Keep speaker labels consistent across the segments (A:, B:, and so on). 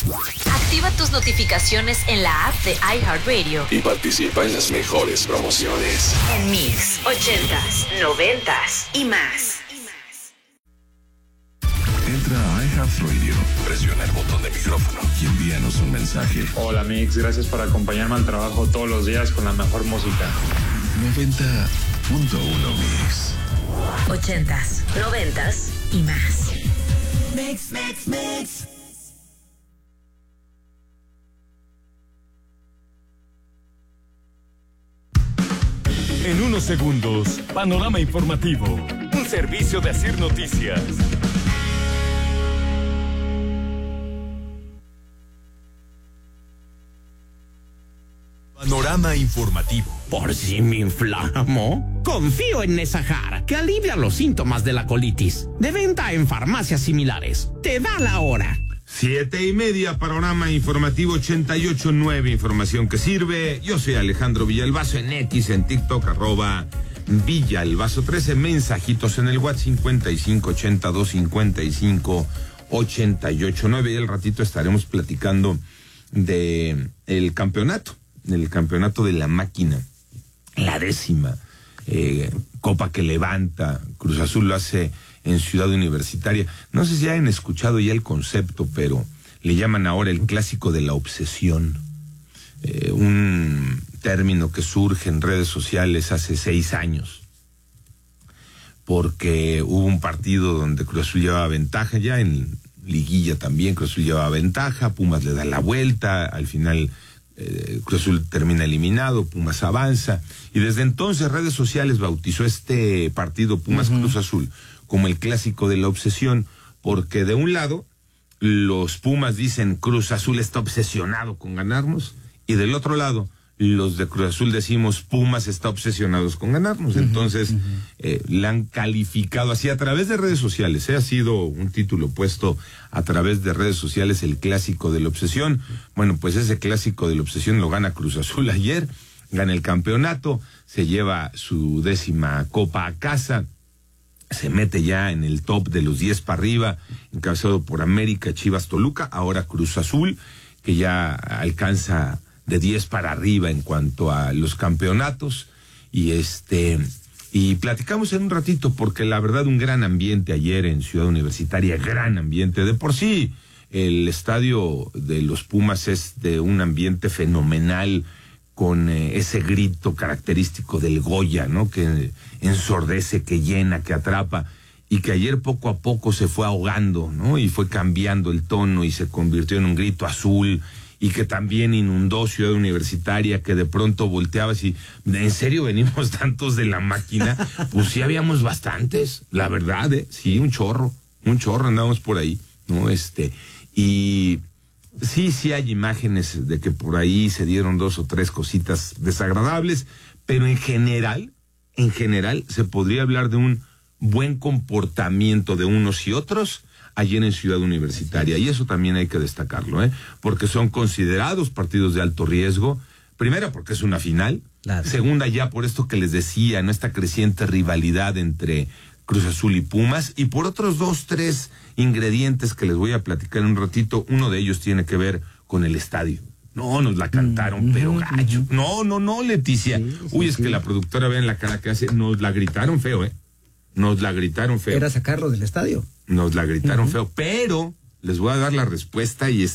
A: Activa tus notificaciones en la app de iHeartRadio
B: y participa en las mejores promociones.
A: En Mix, 80s, 90s y más.
B: Entra a iHeartRadio, presiona el botón de micrófono y envíanos un mensaje.
C: Hola Mix, gracias por acompañarme al trabajo todos los días con la mejor música.
B: 90.1 Mix.
A: 80s, 90s y más.
D: Mix, mix, mix.
E: En unos segundos, Panorama Informativo, un servicio de Asir Noticias. Panorama Informativo.
F: Por si me inflamo, confío en Nesahar, que alivia los síntomas de la colitis. De venta en farmacias similares. Te da la hora.
G: 7:30, Panorama Informativo 88.9, información que sirve. Yo soy Alejandro Villalbazo en X, en TikTok, @Villalbazo 13, mensajitos en el WhatsApp 5582558889 y al ratito estaremos platicando de el campeonato de la máquina, la 10ª copa que levanta. Cruz Azul lo hace en Ciudad Universitaria. No sé si hayan escuchado ya el concepto, pero le llaman ahora el clásico de la obsesión. Un término que surge en redes sociales hace 6 años. Porque hubo un partido donde Cruz Azul llevaba ventaja, ya en liguilla también Cruz Azul llevaba ventaja, Pumas le da la vuelta, al final Cruz Azul termina eliminado, Pumas avanza, y desde entonces redes sociales bautizó este partido Pumas Cruz Azul como el clásico de la obsesión, porque de un lado los Pumas dicen Cruz Azul está obsesionado con ganarnos, y del otro lado los de Cruz Azul decimos Pumas está obsesionados con ganarnos. Entonces la han calificado así a través de redes sociales. Ha sido un título puesto a través de redes sociales, el clásico de la obsesión. Bueno, pues ese clásico de la obsesión lo gana Cruz Azul ayer, gana el campeonato, se lleva su 10ª copa a casa, se mete ya en el top de los 10 para arriba, encabezado por América, Chivas, Toluca, ahora Cruz Azul, que ya alcanza de 10 para arriba en cuanto a los campeonatos, y platicamos en un ratito, porque la verdad un gran ambiente ayer en Ciudad Universitaria, gran ambiente, de por sí el estadio de los Pumas es de un ambiente fenomenal, con ese grito característico del Goya, ¿no? Que ensordece, que llena, que atrapa, y que ayer poco a poco se fue ahogando, ¿no? Y fue cambiando el tono y se convirtió en un grito azul, y que también inundó Ciudad Universitaria, que de pronto volteabas y, ¿en serio venimos tantos de la máquina? Pues sí habíamos bastantes, la verdad, sí, un chorro andábamos por ahí, ¿no? Y sí hay imágenes de que por ahí se dieron 2 o 3 cositas desagradables, pero en general se podría hablar de un buen comportamiento de unos y otros ayer en Ciudad Universitaria, y eso también hay que destacarlo, porque son considerados partidos de alto riesgo. Primera, porque es una final. Claro. Segunda, ya por esto que les decía, ¿no? Esta creciente rivalidad entre Cruz Azul y Pumas, y por otros 2, 3 ingredientes que les voy a platicar en un ratito. Uno de ellos tiene que ver con el estadio. No, nos la cantaron, pero gacho. No, Leticia. Sí, es que la productora, vean la cara que hace, nos la gritaron feo, Nos la gritaron feo.
H: Era sacarlo del estadio.
G: Nos la gritaron feo, pero les voy a dar la respuesta y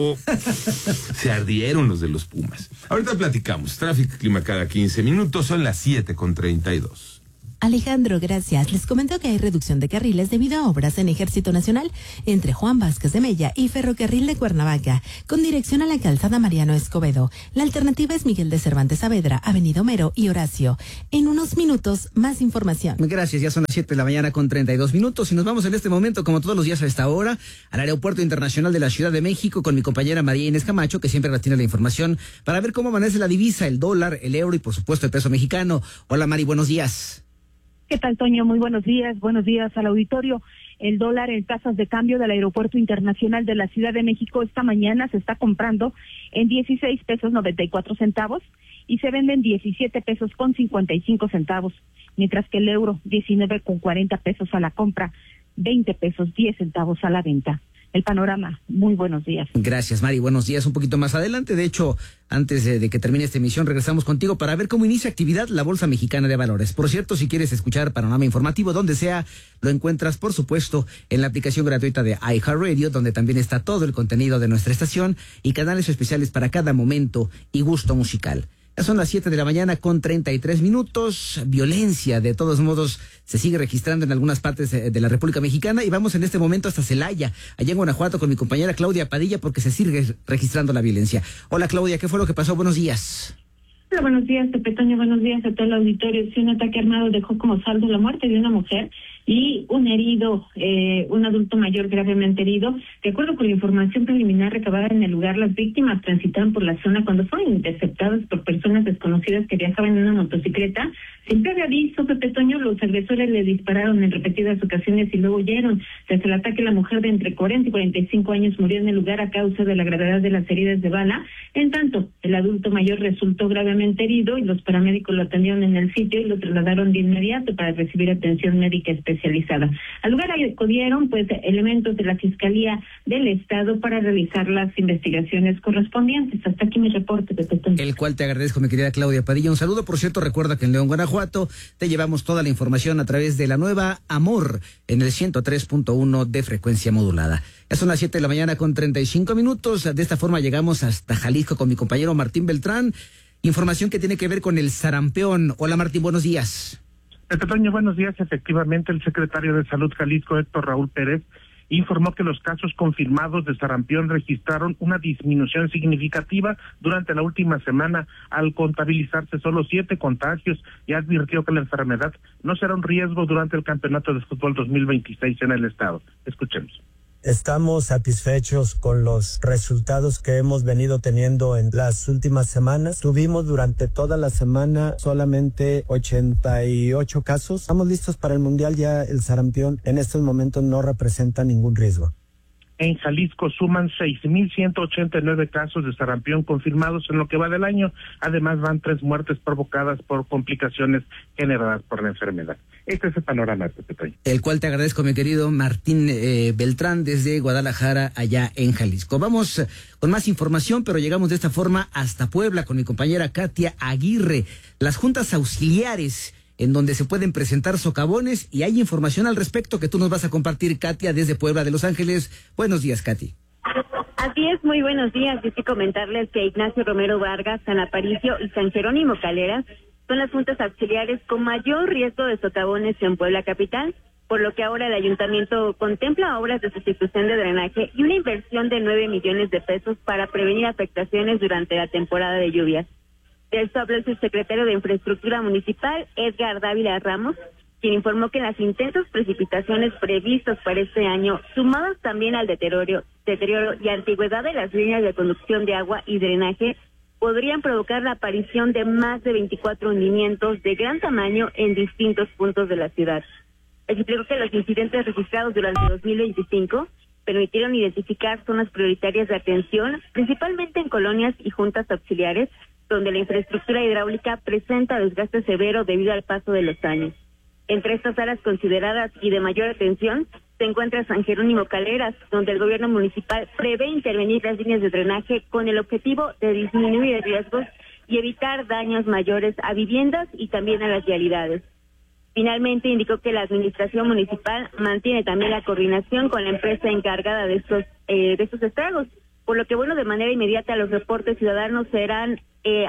G: se ardieron los de los Pumas. Ahorita platicamos. Tráfico y clima cada 15 minutos, son las 7:32.
I: Alejandro, gracias. Les comento que hay reducción de carriles debido a obras en Ejército Nacional entre Juan Vázquez de Mella y Ferrocarril de Cuernavaca, con dirección a la calzada Mariano Escobedo. La alternativa es Miguel de Cervantes Saavedra, Avenida Homero y Horacio. En unos minutos, más información.
H: Gracias, ya son las 7:32 y nos vamos en este momento, como todos los días a esta hora, al Aeropuerto Internacional de la Ciudad de México con mi compañera María Inés Camacho, que siempre tiene la información para ver cómo amanece la divisa, el dólar, el euro y por supuesto el peso mexicano. Hola Mari, buenos días.
J: ¿Qué tal, Toño? Muy buenos días al auditorio. El dólar en tasas de cambio del Aeropuerto Internacional de la Ciudad de México esta mañana se está comprando en 16 pesos 94 centavos y se vende en 17 pesos con 55 centavos, mientras que el euro 19 con 40 pesos a la compra, 20 pesos 10 centavos a la venta. el panorama. Muy buenos días.
H: Gracias, Mari. Buenos días. Un poquito más adelante, de hecho, antes de que termine esta emisión, regresamos contigo para ver cómo inicia actividad la Bolsa Mexicana de Valores. Por cierto, si quieres escuchar Panorama Informativo, donde sea, lo encuentras, por supuesto, en la aplicación gratuita de iHeartRadio, donde también está todo el contenido de nuestra estación y canales especiales para cada momento y gusto musical. Ya son las 7 de la mañana con 33 minutos. Violencia, de todos modos, se sigue registrando en algunas partes de la República Mexicana y vamos en este momento hasta Celaya, allá en Guanajuato, con mi compañera Claudia Padilla, porque se sigue registrando la violencia. Hola, Claudia, ¿qué fue lo que pasó? Buenos días.
K: Hola, buenos días, Pepe Toño, buenos días a todo el auditorio. Sí, un ataque armado dejó como saldo la muerte de una mujer y un herido, un adulto mayor gravemente herido. De acuerdo con la información preliminar recabada en el lugar, las víctimas transitaban por la zona cuando fueron interceptadas por personas desconocidas que viajaban en una motocicleta. Sin previo aviso, Pepe Toño, los agresores le dispararon en repetidas ocasiones y luego huyeron. Tras el ataque, la mujer de entre 40 y 45 años murió en el lugar a causa de la gravedad de las heridas de bala. En tanto, el adulto mayor resultó gravemente herido y los paramédicos lo atendieron en el sitio y lo trasladaron de inmediato para recibir atención médica especializada. Al lugar acudieron elementos de la Fiscalía del Estado para realizar las investigaciones correspondientes. Hasta aquí mi reporte, Pepe Toño.
H: El cual te agradezco, mi querida Claudia Padilla. Un saludo. Por cierto, recuerda que en León, Guanajuato, te llevamos toda la información a través de la nueva Amor en el 103.1 de frecuencia modulada. Ya son las 7 de la mañana con 35 minutos. De esta forma llegamos hasta Jalisco con mi compañero Martín Beltrán. Información que tiene que ver con el sarampión. Hola, Martín, buenos días.
L: Pepe Toño, buenos días. Efectivamente, el secretario de Salud Jalisco, Héctor Raúl Pérez, informó que los casos confirmados de sarampión registraron una disminución significativa durante la última semana al contabilizarse solo 7 contagios y advirtió que la enfermedad no será un riesgo durante el Campeonato de Fútbol 2026 en el estado. Escuchemos.
M: Estamos satisfechos con los resultados que hemos venido teniendo en las últimas semanas. Tuvimos durante toda la semana solamente 88 casos. Estamos listos para el Mundial, ya el sarampión en estos momentos no representa ningún riesgo.
L: En Jalisco suman 6,189 casos de sarampión confirmados en lo que va del año. Además, van 3 muertes provocadas por complicaciones generadas por la enfermedad. Este es el panorama, Pepe.
H: El cual te agradezco, mi querido Martín Beltrán, desde Guadalajara, allá en Jalisco. Vamos con más información, pero llegamos de esta forma hasta Puebla con mi compañera Katia Aguirre. Las juntas auxiliares, en donde se pueden presentar socavones, y hay información al respecto que tú nos vas a compartir, Katia, desde Puebla de Los Ángeles. Buenos días, Katy.
N: Así es, muy buenos días. Yo quiero comentarles que Ignacio Romero Vargas, San Aparicio y San Jerónimo Caleras son las juntas auxiliares con mayor riesgo de socavones en Puebla capital, por lo que ahora el ayuntamiento contempla obras de sustitución de drenaje y una inversión de 9 millones de pesos para prevenir afectaciones durante la temporada de lluvias. De esto habló el subsecretario de Infraestructura Municipal, Edgar Dávila Ramos, quien informó que las intensas precipitaciones previstas para este año, sumadas también al deterioro y antigüedad de las líneas de conducción de agua y drenaje, podrían provocar la aparición de más de 24 hundimientos de gran tamaño en distintos puntos de la ciudad. Explicó que los incidentes registrados durante 2025 permitieron identificar zonas prioritarias de atención, principalmente en colonias y juntas auxiliares, donde la infraestructura hidráulica presenta desgaste severo debido al paso de los años. Entre estas áreas consideradas y de mayor atención se encuentra San Jerónimo Caleras, donde el gobierno municipal prevé intervenir las líneas de drenaje con el objetivo de disminuir riesgos y evitar daños mayores a viviendas y también a las vialidades. Finalmente, indicó que la administración municipal mantiene también la coordinación con la empresa encargada de estos estragos, por lo que, de manera inmediata los reportes ciudadanos serán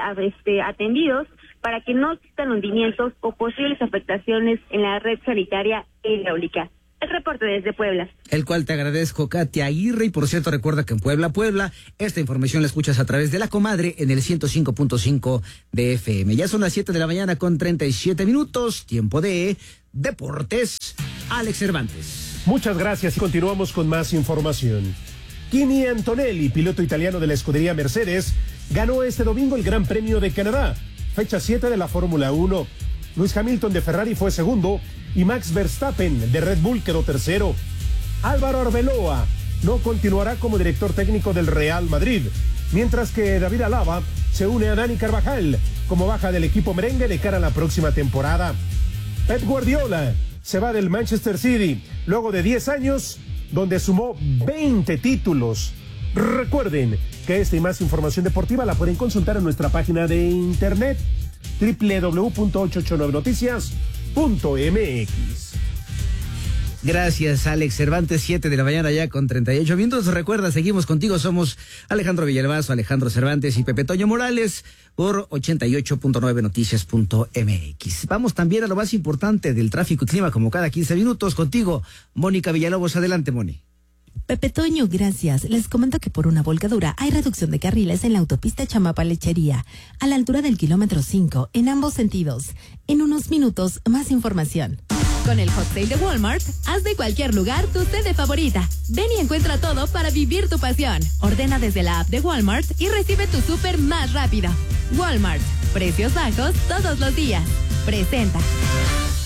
N: atendidos para que no existan hundimientos o posibles afectaciones en la red sanitaria e hidráulica. El reporte desde Puebla.
H: El cual te agradezco, Katia Aguirre. Y por cierto, recuerda que en Puebla, esta información la escuchas a través de La Comadre en el 105.5 de FM. Ya son las 7 de la mañana con 37 minutos. Tiempo de deportes. Alex Cervantes.
O: Muchas gracias y continuamos con más información. Kimi Antonelli, piloto italiano de la escudería Mercedes, ganó este domingo el Gran Premio de Canadá, fecha 7 de la Fórmula 1. Lewis Hamilton de Ferrari fue segundo y Max Verstappen de Red Bull quedó tercero. Álvaro Arbeloa no continuará como director técnico del Real Madrid, mientras que David Alaba se une a Dani Carvajal como baja del equipo merengue de cara a la próxima temporada. Pep Guardiola se va del Manchester City luego de 10 años donde sumó 20 títulos. Recuerden que esta y más información deportiva la pueden consultar en nuestra página de internet www.889noticias.mx.
H: Gracias, Alex Cervantes, 7 de la mañana ya con 38 minutos. Recuerda, seguimos contigo, somos Alejandro Villalbazo, Alejandro Cervantes y Pepe Toño Morales por 88.9noticias.mx. Vamos también a lo más importante del tráfico y clima, como cada 15 minutos, contigo, Mónica Villalobos. Adelante, Moni.
I: Pepe Toño, gracias. Les comento que por una volcadura hay reducción de carriles en la autopista Chamapa-Lechería, a la altura del kilómetro 5, en ambos sentidos. En unos minutos, más información. Con el Hot Sale de Walmart, haz de cualquier lugar tu sede favorita. Ven y encuentra todo para vivir tu pasión. Ordena desde la app de Walmart y recibe tu súper más rápido. Walmart, precios bajos todos los días. Presenta.